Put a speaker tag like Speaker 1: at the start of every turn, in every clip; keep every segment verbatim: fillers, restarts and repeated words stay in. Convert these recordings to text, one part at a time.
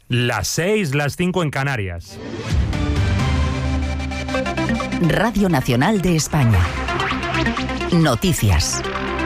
Speaker 1: Las seis, las cinco en Canarias.
Speaker 2: Radio Nacional de España. Noticias.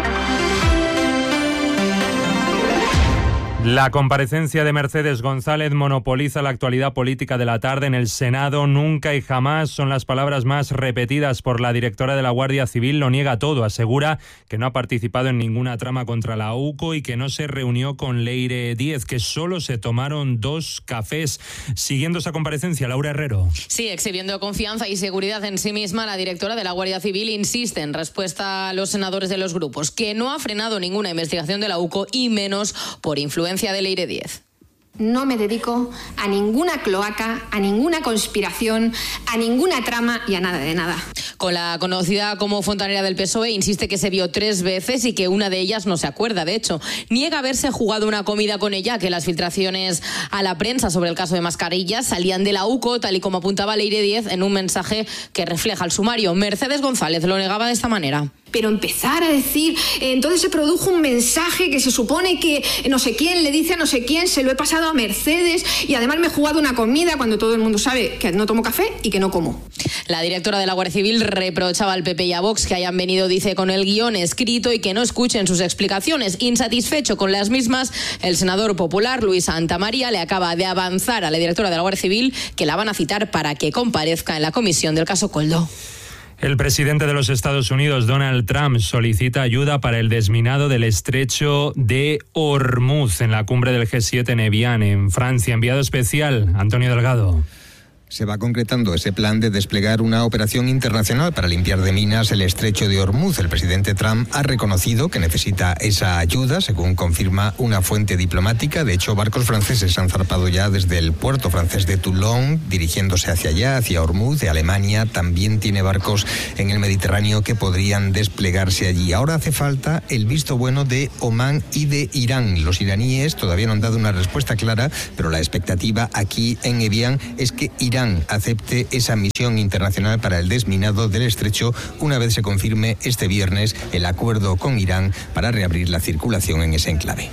Speaker 1: La comparecencia de Mercedes González monopoliza la actualidad política de la tarde en el Senado. Nunca y jamás son las palabras más repetidas por la directora de la Guardia Civil. Lo niega todo. Asegura que no ha participado en ninguna trama contra la U C O y que no se reunió con Leire Díez, que solo se tomaron dos cafés. Siguiendo esa comparecencia, Laura Herrero.
Speaker 3: Sí, exhibiendo confianza y seguridad en sí misma, la directora de la Guardia Civil insiste en respuesta a los senadores de los grupos que no ha frenado ninguna investigación de la U C O y menos por influencia de Leire Díez.
Speaker 4: No me dedico a ninguna cloaca, a ninguna conspiración, a ninguna trama y a nada de nada.
Speaker 3: Con la conocida como fontanera del P S O E, insiste que se vio tres veces y que una de ellas no se acuerda. De hecho, niega haberse jugado una comida con ella, que las filtraciones a la prensa sobre el caso de mascarillas salían de la U C O, tal y como apuntaba Leire Díez en un mensaje que refleja el sumario. Mercedes González lo negaba de esta manera.
Speaker 4: Pero empezar a decir, eh, entonces se produjo un mensaje que se supone que no sé quién le dice a no sé quién, se lo he pasado a Mercedes y además me he jugado una comida cuando todo el mundo sabe que no tomo café y que no como.
Speaker 3: La directora de la Guardia Civil reprochaba al P P y a Vox que hayan venido, dice, con el guión escrito y que no escuchen sus explicaciones. Insatisfecho con las mismas, el senador popular Luis Santamaría le acaba de avanzar a la directora de la Guardia Civil que la van a citar para que comparezca en la comisión del caso Koldo.
Speaker 1: El presidente de los Estados Unidos, Donald Trump, solicita ayuda para el desminado del estrecho de Hormuz en la cumbre del G siete en Evian, en Francia. Enviado especial, Antonio Delgado.
Speaker 5: Se va concretando ese plan de desplegar una operación internacional para limpiar de minas el estrecho de Hormuz. El presidente Trump ha reconocido que necesita esa ayuda, según confirma una fuente diplomática. De hecho, barcos franceses han zarpado ya desde el puerto francés de Toulon, dirigiéndose hacia allá, hacia Hormuz. De Alemania también tiene barcos en el Mediterráneo que podrían desplegarse allí. Ahora hace falta el visto bueno de Omán y de Irán. Los iraníes todavía no han dado una respuesta clara, pero la expectativa aquí en Evian es que Irán acepte esa misión internacional para el desminado del estrecho una vez se confirme este viernes el acuerdo con Irán para reabrir la circulación en ese enclave.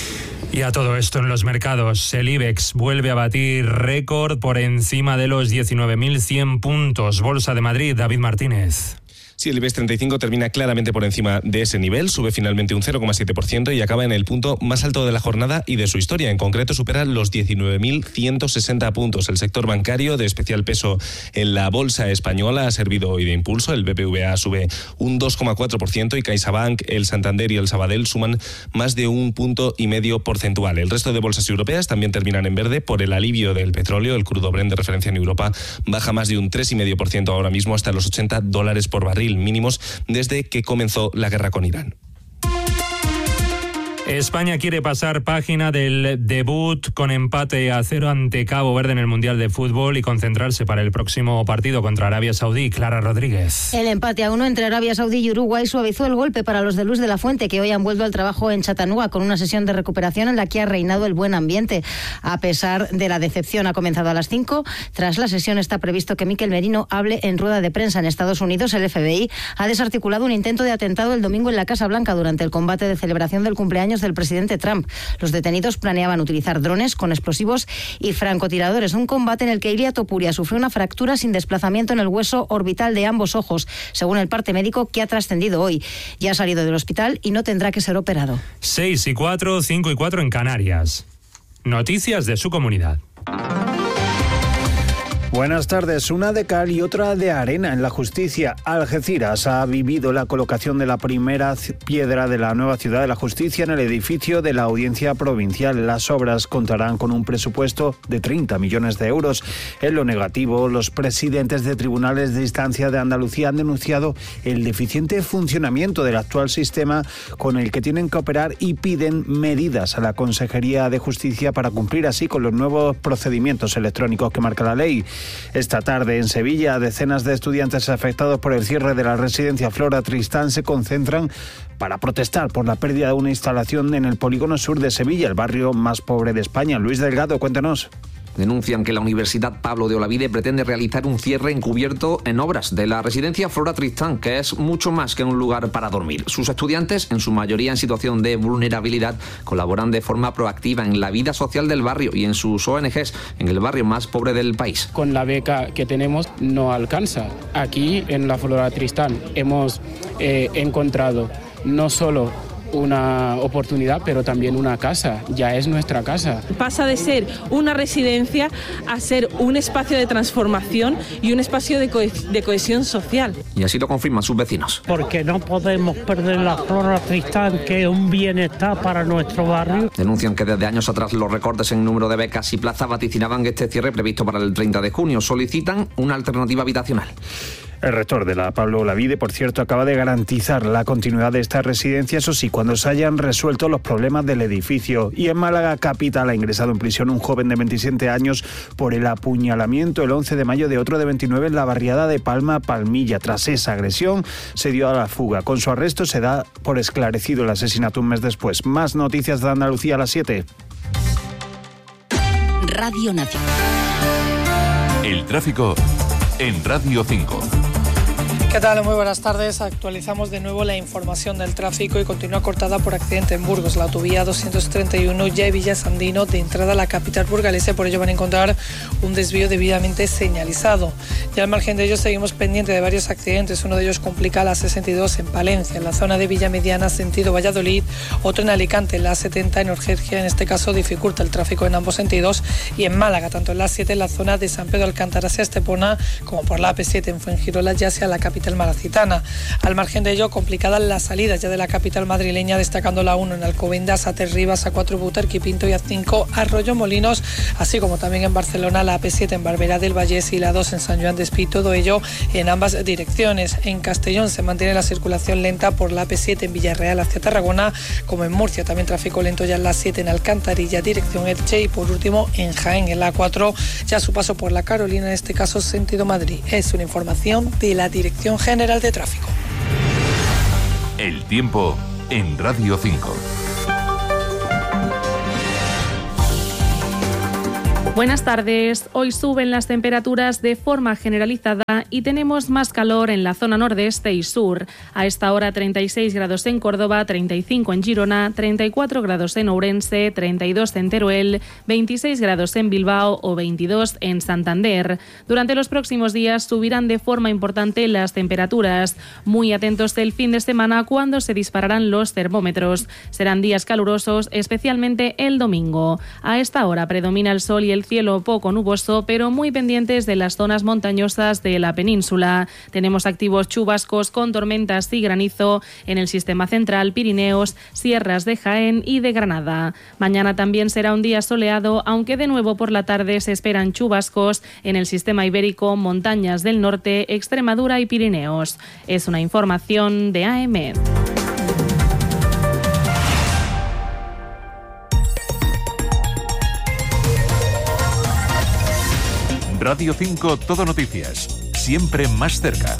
Speaker 1: Y a todo esto en los mercados, el IBEX vuelve a batir récord por encima de los diecinueve mil cien puntos. Bolsa de Madrid, David Martínez.
Speaker 6: Sí, el IBEX treinta y cinco termina claramente por encima de ese nivel, sube finalmente un cero coma siete por ciento y acaba en el punto más alto de la jornada y de su historia. En concreto supera los diecinueve mil ciento sesenta puntos. El sector bancario, de especial peso en la bolsa española, ha servido hoy de impulso. El B P V A sube un dos coma cuatro por ciento y CaixaBank, el Santander y el Sabadell suman más de un punto y medio porcentual. El resto de bolsas europeas también terminan en verde por el alivio del petróleo. El crudo Brent de referencia en Europa baja más de un tres coma cinco por ciento ahora mismo hasta los ochenta dólares por barril, mínimos desde que comenzó la guerra con Irán.
Speaker 1: España quiere pasar página del debut con empate a cero ante Cabo Verde en el Mundial de Fútbol y concentrarse para el próximo partido contra Arabia Saudí. Clara Rodríguez.
Speaker 7: El empate a uno entre Arabia Saudí y Uruguay suavizó el golpe para los de Luis de la Fuente, que hoy han vuelto al trabajo en Chattanooga con una sesión de recuperación en la que ha reinado el buen ambiente. A pesar de la decepción, ha comenzado a las cinco. Tras la sesión está previsto que Mikel Merino hable en rueda de prensa. En Estados Unidos, el F B I ha desarticulado un intento de atentado el domingo en la Casa Blanca durante el combate de celebración del cumpleaños del presidente Trump. Los detenidos planeaban utilizar drones con explosivos y francotiradores. Un combate en el que Ilia Topuria sufrió una fractura sin desplazamiento en el hueso orbital de ambos ojos, según el parte médico que ha trascendido hoy. Ya ha salido del hospital y no tendrá que ser operado.
Speaker 1: seis y cuatro, cinco y cuatro en Canarias. Noticias de su comunidad.
Speaker 8: Buenas tardes. Una de cal y otra de arena en la justicia. Algeciras ha vivido la colocación de la primera piedra de la nueva ciudad de la justicia en el edificio de la Audiencia Provincial. Las obras contarán con un presupuesto de treinta millones de euros. En lo negativo, los presidentes de tribunales de instancia de Andalucía han denunciado el deficiente funcionamiento del actual sistema con el que tienen que operar y piden medidas a la Consejería de Justicia para cumplir así con los nuevos procedimientos electrónicos que marca la ley. Esta tarde en Sevilla, decenas de estudiantes afectados por el cierre de la residencia Flora Tristán se concentran para protestar por la pérdida de una instalación en el polígono sur de Sevilla, el barrio más pobre de España. Luis Delgado, cuéntanos.
Speaker 9: Denuncian que la Universidad Pablo de Olavide pretende realizar un cierre encubierto en obras de la residencia Flora Tristán, que es mucho más que un lugar para dormir. Sus estudiantes, en su mayoría en situación de vulnerabilidad, colaboran de forma proactiva en la vida social del barrio y en sus O N Ges en el barrio más pobre del país.
Speaker 10: Con la beca que tenemos no alcanza. Aquí en la Flora Tristán hemos eh, encontrado no solo una oportunidad, pero también una casa. Ya es nuestra casa.
Speaker 11: Pasa de ser una residencia a ser un espacio de transformación y un espacio de, co- de cohesión social.
Speaker 9: Y así lo confirman sus vecinos.
Speaker 12: Porque no podemos perder la Flora Tristán, que es un bienestar para nuestro barrio.
Speaker 9: Denuncian que desde años atrás los recortes en número de becas y plazas vaticinaban este cierre previsto para el treinta de junio. Solicitan una alternativa habitacional.
Speaker 8: El rector de la Pablo Olavide, por cierto, acaba de garantizar la continuidad de esta residencia, eso sí, cuando se hayan resuelto los problemas del edificio. Y en Málaga capital ha ingresado en prisión un joven de veintisiete años por el apuñalamiento el once de mayo de otro de veintinueve en la barriada de Palma Palmilla. Tras esa agresión se dio a la fuga. Con su arresto se da por esclarecido el asesinato un mes después. Más noticias de Andalucía a las siete.
Speaker 2: Radio Nacional.
Speaker 13: El tráfico en Radio cinco.
Speaker 14: ¿Qué tal? Muy buenas tardes. Actualizamos de nuevo la información del tráfico y continúa cortada por accidente en Burgos. La autovía doscientos treinta y uno ya Villasandino de entrada a la capital burgalesa. Por ello van a encontrar un desvío debidamente señalizado. Y al margen de ello seguimos pendientes de varios accidentes. Uno de ellos complica la sesenta y dos en Palencia, en la zona de Villamediana sentido Valladolid. Otro en Alicante, en la setenta en Urgencia. En este caso dificulta el tráfico en ambos sentidos. Y en Málaga, tanto en la siete en la zona de San Pedro Alcántara hacia Estepona como por la A P siete en Fuengirola ya hacia la capital malacitana. Al margen de ello, complicadas las salidas ya de la capital madrileña, destacando la uno en Alcobendas, A tres Rivas, A cuatro Butarque, Pinto y A cinco Arroyo Molinos, así como también en Barcelona la A P siete en Barberá del Vallés y la dos en San Joan d'Espí, todo ello en ambas direcciones. En Castellón se mantiene la circulación lenta por la A P siete en Villarreal hacia Tarragona, como en Murcia también tráfico lento ya en la siete en Alcantarilla, dirección Elche, y por último en Jaén, en la A cuatro, ya su paso por la Carolina, en este caso sentido Madrid. Es una información de la Dirección General de Tráfico.
Speaker 13: El tiempo en Radio cinco.
Speaker 15: Buenas tardes. Hoy suben las temperaturas de forma generalizada y tenemos más calor en la zona nordeste y sur. A esta hora treinta y seis grados en Córdoba, treinta y cinco en Girona, treinta y cuatro grados en Ourense, treinta y dos en Teruel, veintiséis grados en Bilbao o veintidós en Santander. Durante los próximos días subirán de forma importante las temperaturas. Muy atentos el fin de semana cuando se dispararán los termómetros. Serán días calurosos, especialmente el domingo. A esta hora predomina el sol y el cielo poco nuboso, pero muy pendientes de las zonas montañosas de la península. Tenemos activos chubascos con tormentas y granizo en el sistema central, Pirineos, sierras de Jaén y de Granada. Mañana también será un día soleado, aunque de nuevo por la tarde se esperan chubascos en el sistema ibérico, montañas del norte, Extremadura y Pirineos. Es una información de A M.
Speaker 13: Radio cinco Todo Noticias, siempre más cerca.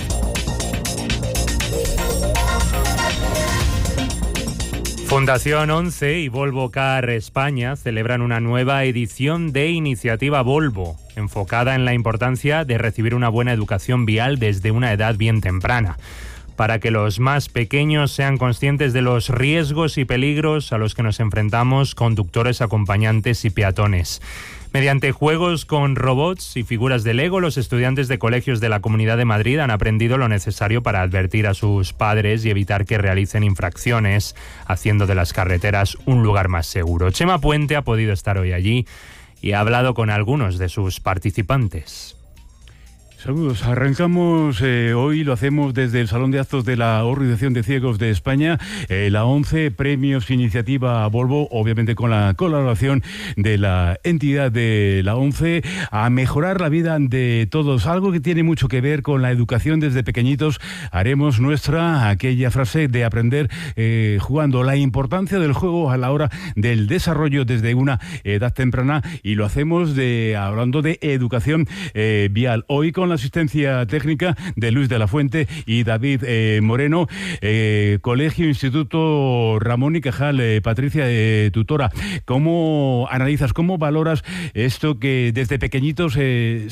Speaker 1: Fundación once y Volvo Car España celebran una nueva edición de Iniciativa Volvo, enfocada en la importancia de recibir una buena educación vial desde una edad bien temprana, para que los más pequeños sean conscientes de los riesgos y peligros a los que nos enfrentamos conductores, acompañantes y peatones. Mediante juegos con robots y figuras de Lego, los estudiantes de colegios de la Comunidad de Madrid han aprendido lo necesario para advertir a sus padres y evitar que realicen infracciones, haciendo de las carreteras un lugar más seguro. Chema Puente ha podido estar hoy allí y ha hablado con algunos de sus participantes.
Speaker 16: Saludos. Arrancamos eh, hoy, lo hacemos desde el Salón de Actos de la Organización de Ciegos de España, eh, la once Premios Iniciativa Volvo, obviamente con la colaboración de la entidad de la once, a mejorar la vida de todos, algo que tiene mucho que ver con la educación desde pequeñitos. Haremos nuestra aquella frase de aprender eh, jugando, la importancia del juego a la hora del desarrollo desde una edad temprana, y lo hacemos de hablando de educación eh, vial. Hoy con la la asistencia técnica de Luis de la Fuente y David eh, Moreno. Eh, Colegio Instituto Ramón y Cajal, eh, Patricia, eh, tutora, ¿cómo analizas, cómo valoras esto que desde pequeñitos eh,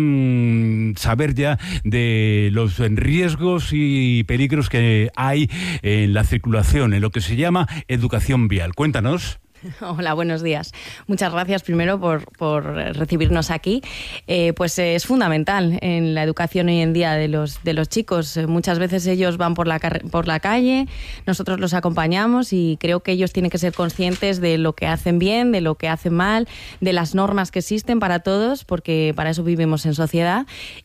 Speaker 16: sepan saber ya de los riesgos y peligros que hay en la circulación, en lo que se llama educación vial? Cuéntanos.
Speaker 17: Hola, buenos días. Muchas gracias primero por, por recibirnos aquí. Eh, pues eh, es fundamental en la educación hoy en día de los, de los chicos. Eh, muchas veces ellos van por la, por la calle, nosotros los acompañamos y creo que ellos tienen que ser conscientes de lo que hacen bien, de lo que hacen mal, de las normas que existen para todos, porque para eso vivimos en sociedad.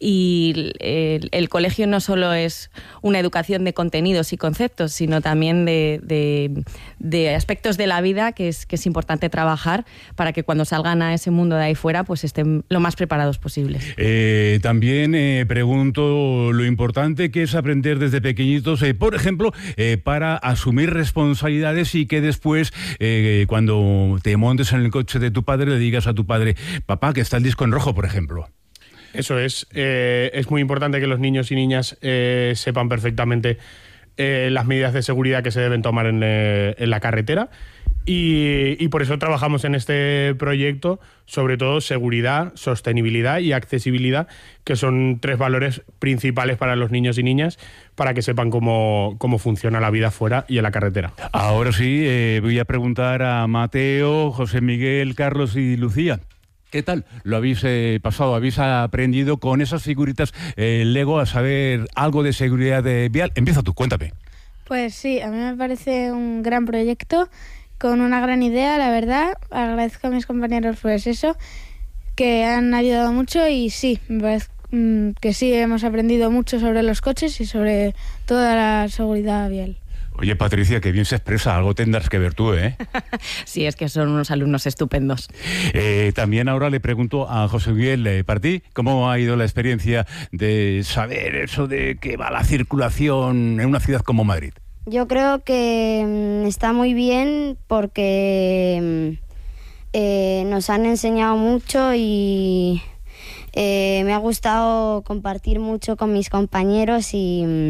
Speaker 17: Y el, el colegio no solo es una educación de contenidos y conceptos, sino también de, de, de aspectos de la vida que es que es importante trabajar para que cuando salgan a ese mundo de ahí fuera pues estén lo más preparados posible.
Speaker 16: Eh, también eh, pregunto lo importante que es aprender desde pequeñitos, eh, por ejemplo, eh, para asumir responsabilidades y que después, eh, cuando te montes en el coche de tu padre, le digas a tu padre, papá, que está el disco en rojo, por ejemplo.
Speaker 18: Eso es. Eh, es muy importante que los niños y niñas eh, sepan perfectamente eh, las medidas de seguridad que se deben tomar en, eh, en la carretera. Y, y por eso trabajamos en este proyecto, sobre todo seguridad, sostenibilidad y accesibilidad, que son tres valores principales para los niños y niñas, para que sepan cómo, cómo funciona la vida fuera y en la carretera.
Speaker 16: Ahora sí, eh, voy a preguntar a Mateo, José Miguel, Carlos y Lucía. ¿Qué tal? ¿Lo habéis eh, pasado? ¿Habéis aprendido con esas figuritas eh, Lego a saber algo de seguridad eh, vial? Empieza tú, cuéntame.
Speaker 19: Pues sí, a mí me parece un gran proyecto, con una gran idea, la verdad. Agradezco a mis compañeros pues eso, que han ayudado mucho y sí, me parece mmm, que sí hemos aprendido mucho sobre los coches y sobre toda la seguridad vial.
Speaker 16: Oye, Patricia, que bien se expresa, algo tendrás que ver tú, ¿eh?
Speaker 17: Sí, es que son unos alumnos estupendos.
Speaker 16: Eh, también ahora le pregunto a José Miguel, eh, para ti, ¿cómo ha ido la experiencia de saber eso de que va la circulación en una ciudad como Madrid?
Speaker 20: Yo creo que mm, está muy bien porque mm, eh, nos han enseñado mucho y eh, me ha gustado compartir mucho con mis compañeros y...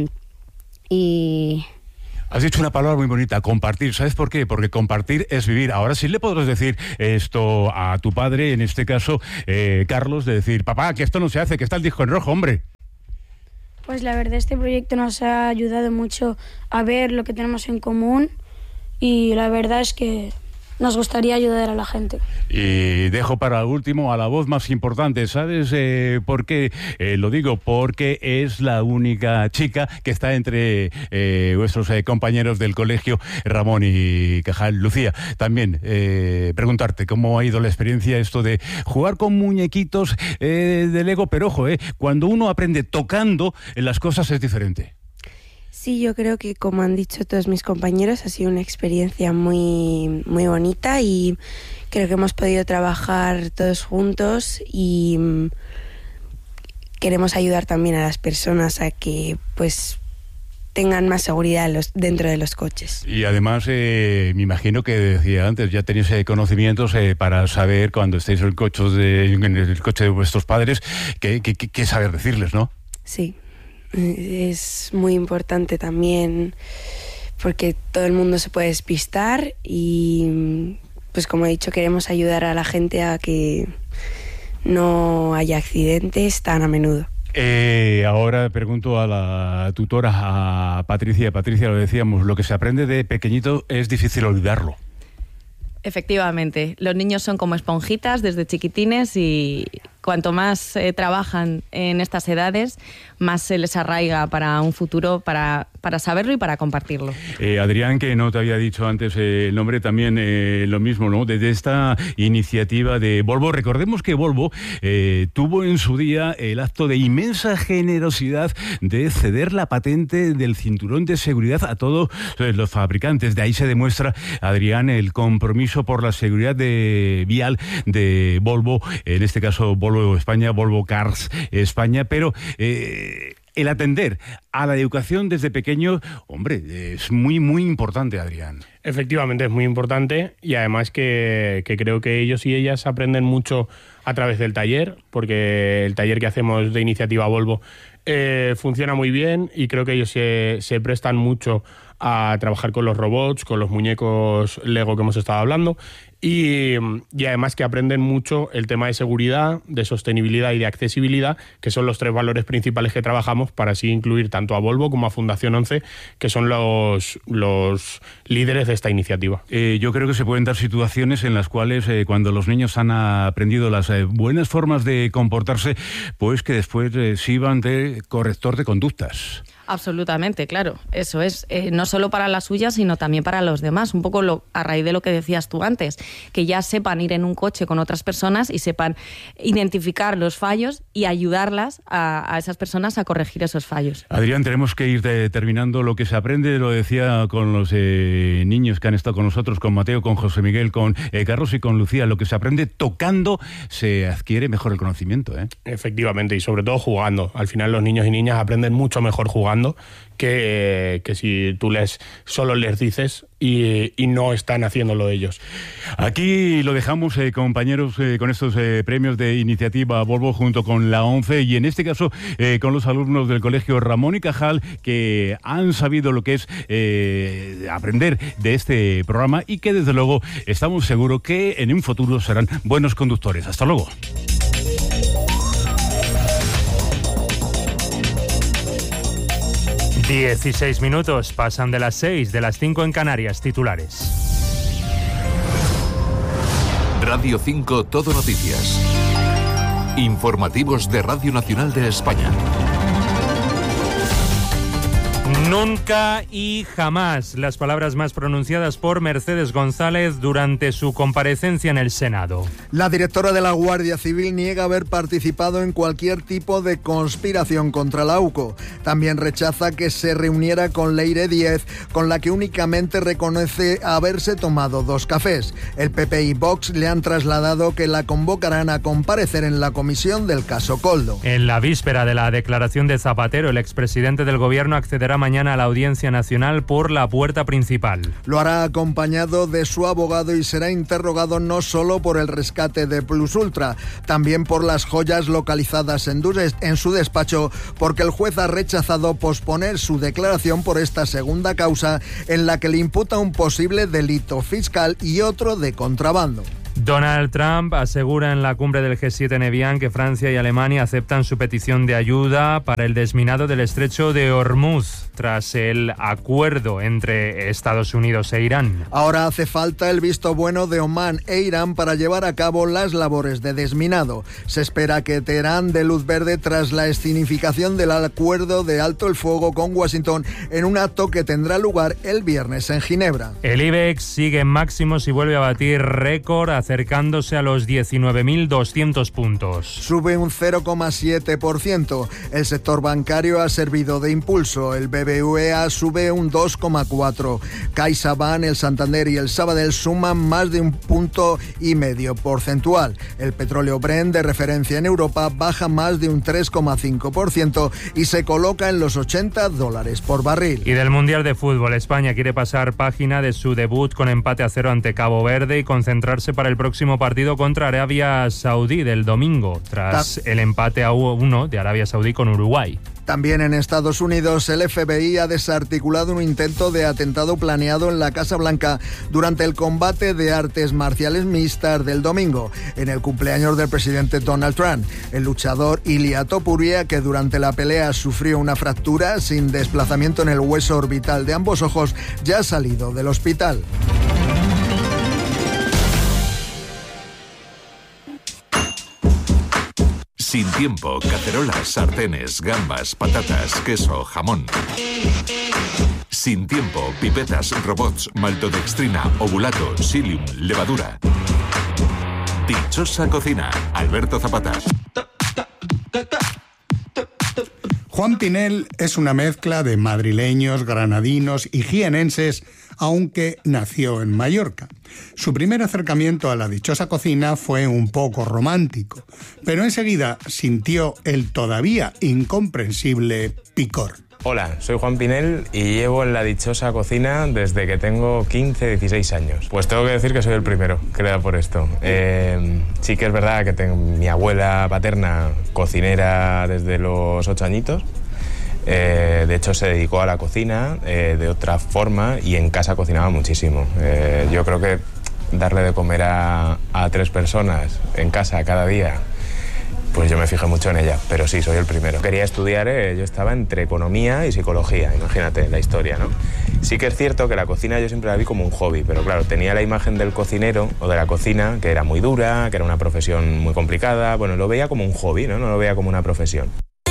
Speaker 20: y
Speaker 16: Has dicho una palabra muy bonita, compartir. ¿Sabes por qué? Porque compartir es vivir. Ahora sí le podrás decir esto a tu padre, en este caso, eh, Carlos, de decir, papá, que esto no se hace, que está el disco en rojo, hombre.
Speaker 19: Pues la verdad, este proyecto nos ha ayudado mucho a ver lo que tenemos en común y la verdad es que nos gustaría ayudar a la gente.
Speaker 16: Y dejo para último a la voz más importante, ¿sabes eh, por qué? Eh, lo digo porque es la única chica que está entre eh, vuestros eh, compañeros del colegio Ramón y Cajal. Lucía, también eh, preguntarte cómo ha ido la experiencia esto de jugar con muñequitos eh, de Lego, pero ojo, eh, cuando uno aprende tocando, las cosas es diferente.
Speaker 21: Sí, yo creo que, como han dicho todos mis compañeros, ha sido una experiencia muy, muy bonita y creo que hemos podido trabajar todos juntos y queremos ayudar también a las personas a que pues tengan más seguridad los, dentro de los coches. Y además, eh, me imagino que decía antes, ya tenéis eh, conocimientos eh, para saber cuando estéis en el coche de, en el coche de vuestros padres, qué, qué, qué saber decirles, ¿no? Sí. Es muy importante también porque todo el mundo se puede despistar y, pues como he dicho, queremos ayudar a la gente a que no haya accidentes tan a menudo. Eh, ahora pregunto a la tutora, a Patricia. Patricia, lo decíamos, lo que se aprende de pequeñito es difícil olvidarlo.
Speaker 17: Efectivamente, los niños son como esponjitas desde chiquitines y cuanto más eh, trabajan en estas edades, más se les arraiga para un futuro, para, para saberlo y para compartirlo. Eh, Adrián, que no te había dicho antes eh, el nombre, también eh, lo mismo, ¿no? Desde esta iniciativa de Volvo, recordemos que Volvo eh, tuvo en su día el acto de inmensa generosidad de ceder la patente del cinturón de seguridad a todos los fabricantes. De ahí se demuestra, Adrián, el compromiso por la seguridad de vial de Volvo, en este caso Volvo España, Volvo Cars España, pero eh,
Speaker 16: el atender a la educación desde pequeño, hombre, es muy, muy importante, Adrián.
Speaker 18: Efectivamente, es muy importante y además que, que creo que ellos y ellas aprenden mucho a través del taller, porque el taller que hacemos de Iniciativa Volvo eh, funciona muy bien y creo que ellos se, se prestan mucho a trabajar con los robots, con los muñecos Lego que hemos estado hablando y, y además que aprenden mucho el tema de seguridad, de sostenibilidad y de accesibilidad, que son los tres valores principales que trabajamos para así incluir tanto a Volvo como a Fundación once, que son los, los líderes de esta iniciativa.
Speaker 16: Eh, yo creo que se pueden dar situaciones en las cuales eh, cuando los niños han aprendido las eh, buenas formas de comportarse, pues que después eh, sirvan de corrector de conductas.
Speaker 17: Absolutamente, claro. Eso es, eh, no solo para las suyas, sino también para los demás. Un poco lo, a raíz de lo que decías tú antes, que ya sepan ir en un coche con otras personas y sepan identificar los fallos y ayudarlas a, a esas personas a corregir esos fallos.
Speaker 16: Adrián, tenemos que ir de, terminando. Lo que se aprende, lo decía con los eh, niños que han estado con nosotros, con Mateo, con José Miguel, con eh, Carlos y con Lucía. Lo que se aprende tocando se adquiere mejor el conocimiento, ¿eh?
Speaker 18: Efectivamente, y sobre todo jugando. Al final los niños y niñas aprenden mucho mejor jugando que, que si tú les solo les dices y, y no están haciéndolo ellos.
Speaker 16: Aquí lo dejamos, eh, compañeros, eh, con estos eh, premios de Iniciativa Volvo junto con la ONCE y en este caso eh, con los alumnos del Colegio Ramón y Cajal, que han sabido lo que es eh, aprender de este programa y que desde luego estamos seguros que en un futuro serán buenos conductores. Hasta luego.
Speaker 1: dieciséis minutos, pasan de las seis, de las cinco en Canarias. Titulares.
Speaker 13: Radio cinco Todo Noticias. Informativos de Radio Nacional de España.
Speaker 1: Nunca y jamás, las palabras más pronunciadas por Mercedes González durante su comparecencia en el Senado.
Speaker 4: La directora de la Guardia Civil niega haber participado en cualquier tipo de conspiración contra la UCO. También rechaza que se reuniera con Leire Díez, con la que únicamente reconoce haberse tomado dos cafés. El P P y Vox le han trasladado que la convocarán a comparecer en la comisión del caso Koldo.
Speaker 1: En la víspera de la declaración de Zapatero, el expresidente del gobierno accederá mañana a la Audiencia Nacional por la puerta principal.
Speaker 4: Lo hará acompañado de su abogado y será interrogado no solo por el rescate de Plus Ultra, también por las joyas localizadas en, en su despacho, porque el juez ha rechazado posponer su declaración por esta segunda causa en la que le imputa un posible delito fiscal y otro de contrabando.
Speaker 1: Donald Trump asegura en la cumbre del G siete en Evian que Francia y Alemania aceptan su petición de ayuda para el desminado del estrecho de Hormuz tras el acuerdo entre Estados Unidos e Irán.
Speaker 4: Ahora hace falta el visto bueno de Omán e Irán para llevar a cabo las labores de desminado. Se espera que Teherán dé luz verde tras la escenificación del acuerdo de alto el fuego con Washington en un acto que tendrá lugar el viernes en Ginebra.
Speaker 1: El IBEX sigue en máximos y vuelve a batir récord acercándose a los diecinueve mil doscientos puntos.
Speaker 4: Sube un cero coma siete por ciento. El sector bancario ha servido de impulso. El B B V A sube un dos coma cuatro por ciento. CaixaBank, el Santander y el Sabadell suman más de un punto y medio porcentual. El petróleo Brent, de referencia en Europa, baja más de un tres coma cinco por ciento y se coloca en los ochenta dólares por barril.
Speaker 1: Y del Mundial de Fútbol, España quiere pasar página de su debut con empate a cero ante Cabo Verde y concentrarse para el próximo partido contra Arabia Saudí del domingo, tras el empate a uno de Arabia Saudí con Uruguay.
Speaker 4: También en Estados Unidos, el F B I ha desarticulado un intento de atentado planeado en la Casa Blanca durante el combate de artes marciales mixtas del domingo, en el cumpleaños del presidente Donald Trump. El luchador Ilia Topuria, que durante la pelea sufrió una fractura sin desplazamiento en el hueso orbital de ambos ojos, ya ha salido del hospital.
Speaker 13: Sin tiempo, cacerolas, sartenes, gambas, patatas, queso, jamón. Sin tiempo, pipetas, robots, maltodextrina, ovulato, psyllium, levadura. Dichosa cocina, Alberto Zapata.
Speaker 22: Juan Pinel es una mezcla de madrileños, granadinos y jienenses, aunque nació en Mallorca. Su primer acercamiento a la dichosa cocina fue un poco romántico, pero enseguida sintió el todavía incomprensible picor.
Speaker 3: Hola, soy Juan Pinel y llevo en la dichosa cocina desde que tengo quince, dieciséis años. Pues tengo que decir que soy el primero que le da por esto. Eh, sí que es verdad que tengo mi abuela paterna cocinera desde los ocho añitos. Eh, de hecho, se dedicó a la cocina eh, de otra forma y en casa cocinaba muchísimo. Eh, yo creo que darle de comer a, a tres personas en casa cada día, pues yo me fijé mucho en ella, pero sí, soy el primero. Quería estudiar, eh, yo estaba entre economía y psicología, imagínate la historia, ¿no? Sí que es cierto que la cocina yo siempre la vi como un hobby, pero claro, tenía la imagen del cocinero o de la cocina, que era muy dura, que era una profesión muy complicada. Bueno, lo veía como un hobby, ¿no? No lo veía como una profesión.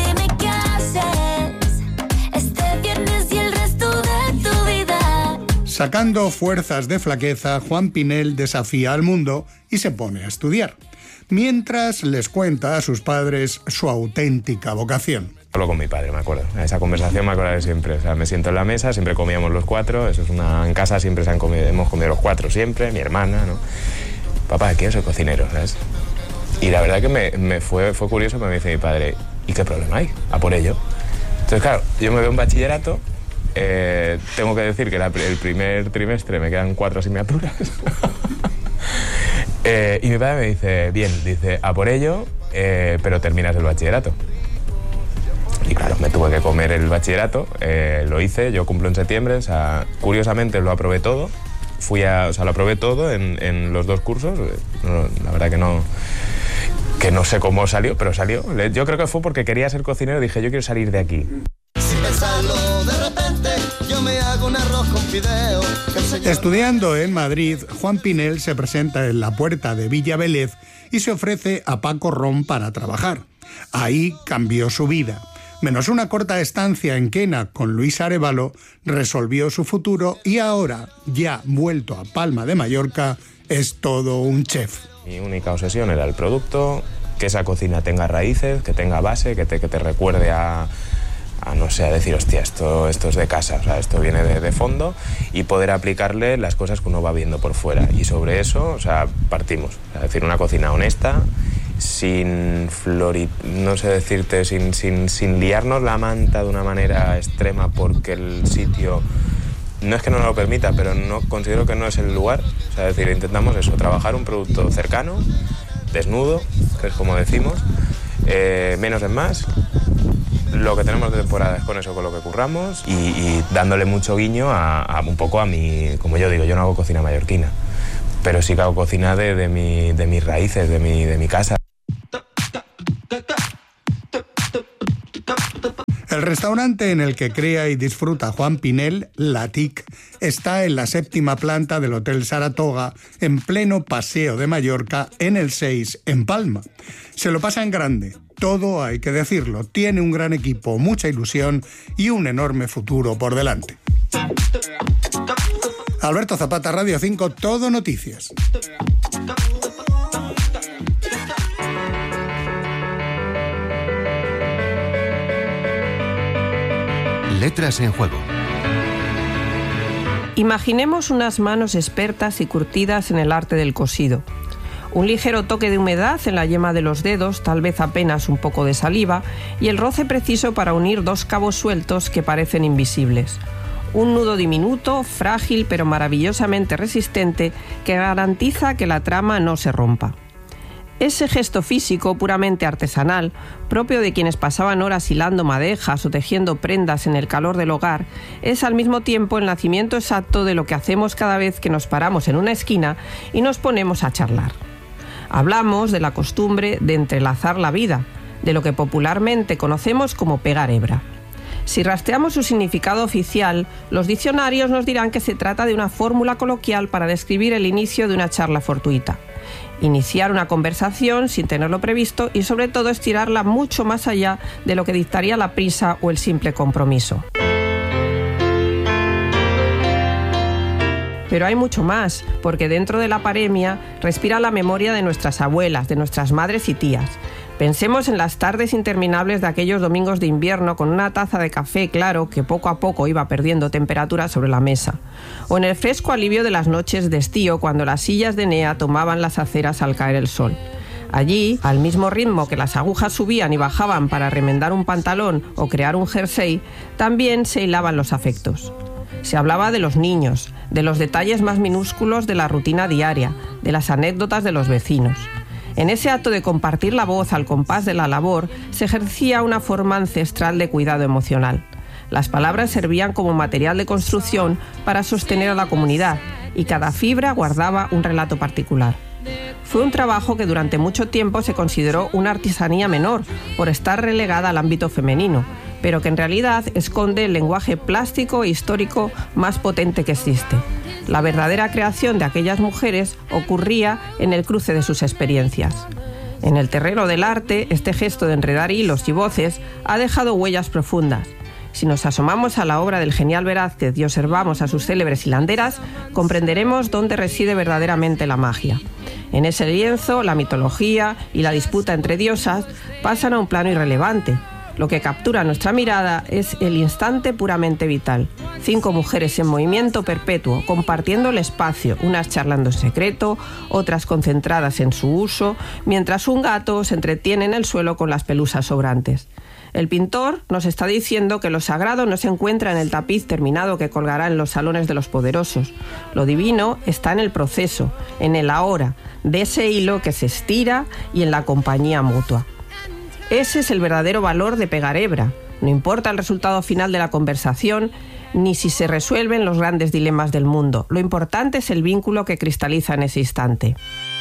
Speaker 22: Sacando fuerzas de flaqueza, Juan Pinel desafía al mundo y se pone a estudiar, mientras les cuenta a sus padres su auténtica vocación.
Speaker 3: Solo con mi padre, me acuerdo. Esa conversación me acordaré siempre. O sea, me siento en la mesa, siempre comíamos los cuatro. Eso es una... En casa siempre se han comido, hemos comido los cuatro siempre, mi hermana, ¿no? Papá, quiero ser cocinero, ¿sabes? Y la verdad que me, me fue, fue curioso, me dice mi padre, ¿y qué problema hay? A por ello. Entonces, claro, yo me veo en bachillerato. Eh, tengo que decir que la, el primer trimestre me quedan cuatro asignaturas. eh, y mi padre me dice, bien, dice, a por ello, eh, pero terminas el bachillerato. Y claro, me tuve que comer el bachillerato, eh, lo hice, yo cumplo en septiembre, o sea, curiosamente lo aprobé todo. Fui a, o sea, lo aprobé todo en, en los dos cursos. No, la verdad que no, que no sé cómo salió, pero salió. Yo creo que fue porque quería ser cocinero, dije, yo quiero salir de aquí.
Speaker 5: Si me salgo de repente, yo me hago un arroz con fideo. Señor...
Speaker 22: Estudiando en Madrid, Juan Pinel se presenta en la puerta de Villa Vélez y se ofrece a Paco Ron para trabajar. Ahí cambió su vida. Menos una corta estancia en Quena con Luis Arévalo, resolvió su futuro y ahora, ya vuelto a Palma de Mallorca, es todo un chef.
Speaker 3: Mi única obsesión era el producto, que esa cocina tenga raíces, que tenga base, que te, que te recuerde a... a no sé, a decir, hostia, esto, esto es de casa, o sea, esto viene de, de fondo, y poder aplicarle las cosas que uno va viendo por fuera. Y sobre eso, o sea, partimos. O sea, es decir, una cocina honesta, sin florit... no sé decirte, sin, sin, sin liarnos la manta de una manera extrema porque el sitio... No es que no nos lo permita, pero no considero que no es el lugar. O sea, es decir, intentamos eso, trabajar un producto cercano, desnudo, que es como decimos, eh, menos es más. Lo que tenemos de temporada es con eso, con lo que curramos y, y dándole mucho guiño a, a un poco a mi... Como yo digo, yo no hago cocina mallorquina, pero sí que hago cocina de, de, mi, de mis raíces, de mi, de mi casa.
Speaker 22: El restaurante en el que crea y disfruta Juan Pinel, La Tic, está en la séptima planta del Hotel Saratoga, en pleno Paseo de Mallorca, en el seis, en Palma. Se lo pasa en grande, todo hay que decirlo, tiene un gran equipo, mucha ilusión y un enorme futuro por delante. Alberto Zapata, Radio cinco, Todo Noticias.
Speaker 23: Letras en juego.
Speaker 24: Imaginemos unas manos expertas y curtidas en el arte del cosido. Un ligero toque de humedad en la yema de los dedos, tal vez apenas un poco de saliva, y el roce preciso para unir dos cabos sueltos que parecen invisibles. Un nudo diminuto, frágil pero maravillosamente resistente, que garantiza que la trama no se rompa. Ese gesto físico puramente artesanal, propio de quienes pasaban horas hilando madejas o tejiendo prendas en el calor del hogar, es al mismo tiempo el nacimiento exacto de lo que hacemos cada vez que nos paramos en una esquina y nos ponemos a charlar. Hablamos de la costumbre de entrelazar la vida, de lo que popularmente conocemos como pegar hebra. Si rastreamos su significado oficial, los diccionarios nos dirán que se trata de una fórmula coloquial para describir el inicio de una charla fortuita. Iniciar una conversación sin tenerlo previsto y sobre todo estirarla mucho más allá de lo que dictaría la prisa o el simple compromiso. Pero hay mucho más, porque dentro de la paremia respira la memoria de nuestras abuelas, de nuestras madres y tías. Pensemos en las tardes interminables de aquellos domingos de invierno con una taza de café claro que poco a poco iba perdiendo temperatura sobre la mesa. O en el fresco alivio de las noches de estío cuando las sillas de Enea tomaban las aceras al caer el sol. Allí, al mismo ritmo que las agujas subían y bajaban para remendar un pantalón o crear un jersey, también se hilaban los afectos. Se hablaba de los niños, de los detalles más minúsculos de la rutina diaria, de las anécdotas de los vecinos. En ese acto de compartir la voz al compás de la labor, se ejercía una forma ancestral de cuidado emocional. Las palabras servían como material de construcción para sostener a la comunidad, y cada fibra guardaba un relato particular. Fue un trabajo que durante mucho tiempo se consideró una artesanía menor, por estar relegada al ámbito femenino, pero que en realidad esconde el lenguaje plástico e histórico más potente que existe. La verdadera creación de aquellas mujeres ocurría en el cruce de sus experiencias. En el terreno del arte, este gesto de enredar hilos y voces ha dejado huellas profundas. Si nos asomamos a la obra del genial Velázquez y observamos a sus célebres hilanderas, comprenderemos dónde reside verdaderamente la magia. En ese lienzo, la mitología y la disputa entre diosas pasan a un plano irrelevante. Lo que captura nuestra mirada es el instante puramente vital. Cinco mujeres en movimiento perpetuo, compartiendo el espacio, unas charlando en secreto, otras concentradas en su uso, mientras un gato se entretiene en el suelo con las pelusas sobrantes. El pintor nos está diciendo que lo sagrado no se encuentra en el tapiz terminado que colgará en los salones de los poderosos. Lo divino está en el proceso, en el ahora, de ese hilo que se estira y en la compañía mutua. Ese es el verdadero valor de pegar hebra. No importa el resultado final de la conversación, ni si se resuelven los grandes dilemas del mundo. Lo importante es el vínculo que cristaliza en ese instante.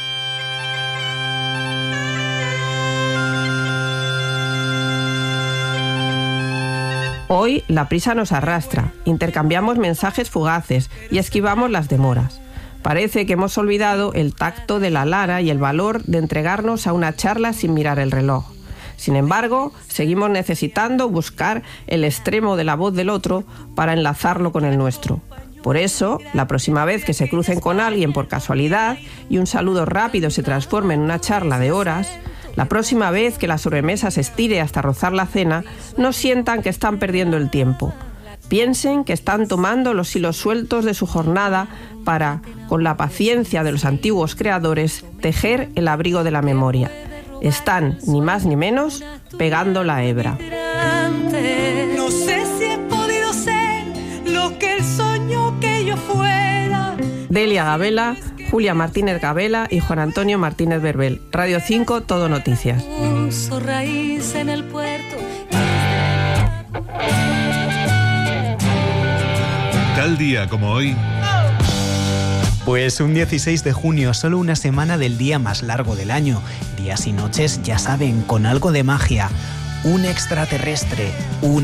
Speaker 24: Hoy la prisa nos arrastra, intercambiamos mensajes fugaces y esquivamos las demoras. Parece que hemos olvidado el tacto de la lara y el valor de entregarnos a una charla sin mirar el reloj. Sin embargo, seguimos necesitando buscar el extremo de la voz del otro para enlazarlo con el nuestro. Por eso, la próxima vez que se crucen con alguien por casualidad y un saludo rápido se transforme en una charla de horas, la próxima vez que la sobremesa se estire hasta rozar la cena, no sientan que están perdiendo el tiempo. Piensen que están tomando los hilos sueltos de su jornada para, con la paciencia de los antiguos creadores, tejer el abrigo de la memoria. Están, ni más ni menos, pegando la hebra.
Speaker 6: No sé si he podido ser lo que él soñó que yo fuera.
Speaker 24: Delia Gabela, Julia Martínez Gabela y Juan Antonio Martínez Berbel. Radio cinco, Todo Noticias.
Speaker 6: Puso raíz en el puerto.
Speaker 13: Tal día como hoy.
Speaker 7: Pues un dieciséis de junio, solo una semana del día más largo del año. Días y noches, ya saben, con algo de magia. Un extraterrestre, un